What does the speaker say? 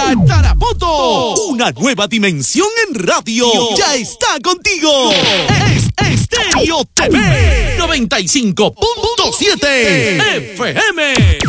Tarapoto. Una nueva dimensión en radio. Ya está contigo. Es Estéreo TV 95.7 FM.